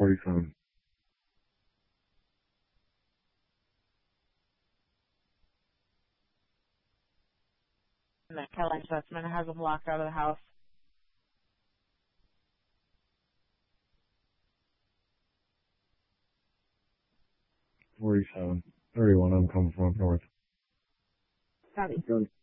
47. And that Kelly Sussman has him locked out of the house. 47. 31, I'm coming from up north. Copy.